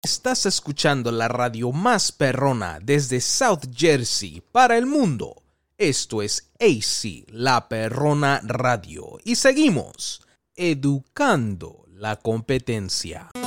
Estás escuchando la radio más perrona desde South Jersey para el mundo. Esto es AC, la Perrona Radio. Y seguimos educando la competencia.